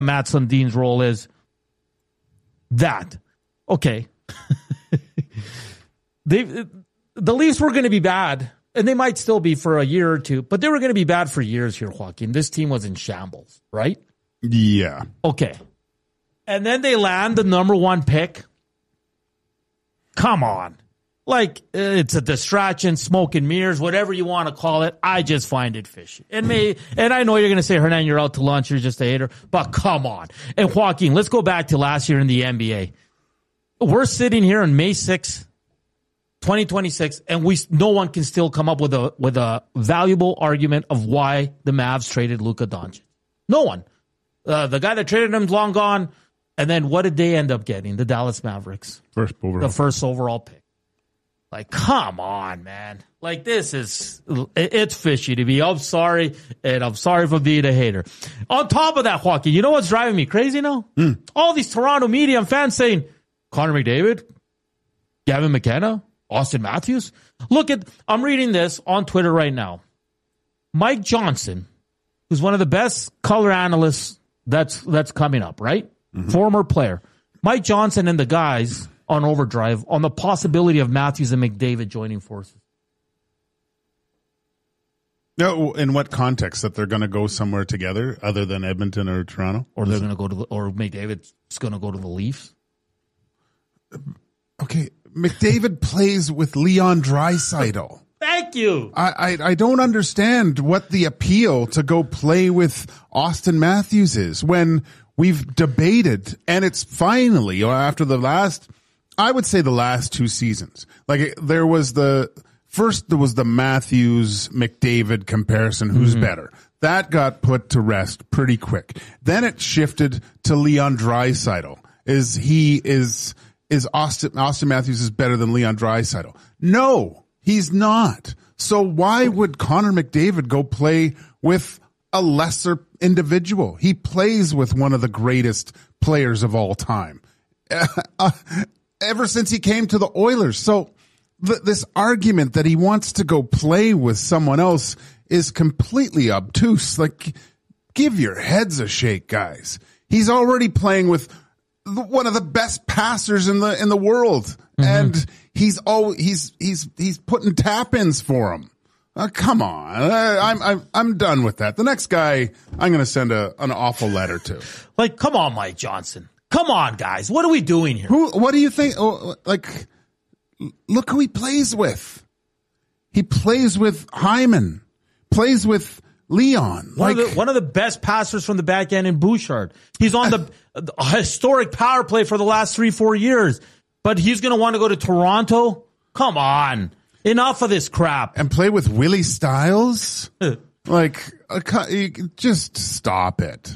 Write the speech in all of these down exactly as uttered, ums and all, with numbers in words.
Matt Sundin's role is. That. Okay. they The Leafs were going to be bad, and they might still be for a year or two, but they were going to be bad for years here, Joaquin. This team was in shambles, right? Yeah. Okay. And then they land the number one pick. Come on. Like, it's a distraction, smoke and mirrors, whatever you want to call it. I just find it fishy. And may, and I know you're going to say, Hernan, you're out to lunch, you're just a hater, but come on. And Joaquin, let's go back to last year in the N B A. We're sitting here on May sixth, twenty twenty-six, and we no one can still come up with a with a valuable argument of why the Mavs traded Luka Doncic. No one. Uh, the guy that traded him's long gone. And then what did they end up getting? The Dallas Mavericks. First overall. The first overall pick. Like, come on, man. Like, this is, it's fishy to be. I'm sorry, and I'm sorry for being a hater. On top of that, Joaquin, you know what's driving me crazy now? Mm. All these Toronto media and fans saying, Connor McDavid, Gavin McKenna, Austin Matthews. Look at, I'm reading this on Twitter right now. Mike Johnson, who's one of the best color analysts that's that's coming up, right? Mm-hmm. Former player. Mike Johnson and the guys on Overdrive on the possibility of Matthews and McDavid joining forces. No, in what context? That they're going to go somewhere together other than Edmonton or Toronto? Or they're going to go to, the, or McDavid's going to go to the Leafs? Okay, McDavid plays with Leon Draisaitl. Thank you. I, I I don't understand what the appeal to go play with Austin Matthews is when we've debated, and it's finally, after the last, I would say the last two seasons, like there was the, first there was the Matthews-McDavid comparison, who's mm-hmm. better. That got put to rest pretty quick. Then it shifted to Leon Draisaitl. Is he, is, is Austin, Austin Matthews is better than Leon Draisaitl? No, he's not. So why would Connor McDavid go play with a lesser individual? He plays with one of the greatest players of all time. Uh, ever since he came to the Oilers. So th- this argument that he wants to go play with someone else is completely obtuse. Like, give your heads a shake, guys. He's already playing with the, one of the best passers in the in the world, mm-hmm. and he's all he's he's he's putting tap-ins for him. Uh, come on, uh, I'm I'm I'm done with that. The next guy, I'm going to send a an awful letter to. Like, come on, Mike Johnson. Come on, guys. What are we doing here? Who? What do you think? Oh, like, look who he plays with. He plays with Hyman. Plays with Leon. One, like, of the, one of the best passers from the back end in Bouchard. He's on the, the historic power play for the last three, four years. But he's going to want to go to Toronto? Come on. Enough of this crap. And play with Willie Stiles? Like, uh, just stop it.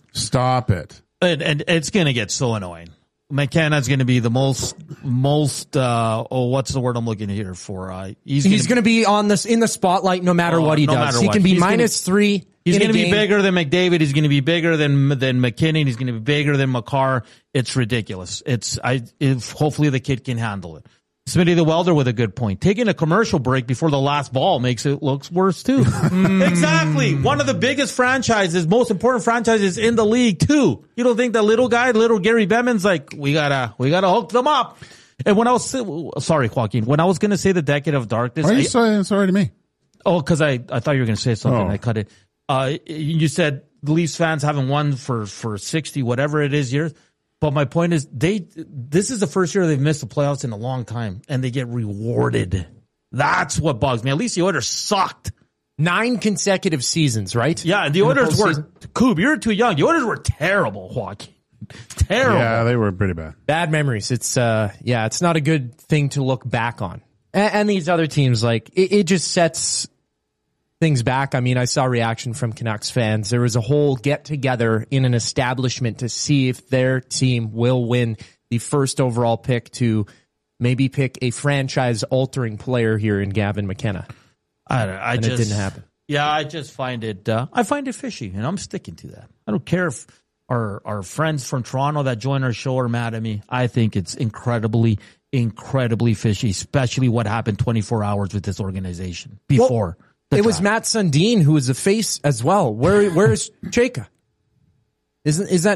Stop it. And, and it's going to get so annoying. McKenna's going to be the most, most, uh, oh, what's the word I'm looking here for? Uh, he's he's going to be on this, in the spotlight no matter oh, what he no does. He what. can be he's minus gonna, three. He's going to be bigger than McDavid. He's going to be bigger than, than McKinnon. He's going to be bigger than Makar. It's ridiculous. It's, I, if hopefully the kid can handle it. Smitty the Welder with a good point. Taking a commercial break before the last ball makes it look worse too. mm. Exactly. One of the biggest franchises, most important franchises in the league too. You don't think that little guy, little Gary Bettman's like, we gotta, we gotta hook them up. And when I was, sorry, Joaquin, when I was going to say the decade of darkness. Why are you I, saying sorry to me? Oh, cause I, I thought you were going to say something. Oh. I cut it. Uh, you said the Leafs fans haven't won for, for sixty, whatever it is years. But my point is, they this is the first year they've missed the playoffs in a long time, and they get rewarded. That's what bugs me. At least the Oilers sucked. Nine consecutive seasons, right? Yeah, the Oilers were, Coob, you're too young. The Oilers were terrible, Joaquin. Terrible. Yeah, they were pretty bad. Bad memories. It's, uh, yeah, it's not a good thing to look back on. And, and these other teams, like, it, it just sets things back. I mean, I saw reaction from Canucks fans. There was a whole get together in an establishment to see if their team will win the first overall pick to maybe pick a franchise altering player here in Gavin McKenna. I don't know. I and just, it didn't happen. Yeah, I just find it, uh, I find it fishy, and I'm sticking to that. I don't care if our, our friends from Toronto that join our show are mad at me. I think it's incredibly, incredibly fishy, especially what happened twenty-four hours with this organization before. Well, it was Matt Sundin who was the face as well. Where, where's Chayka? Isn't is that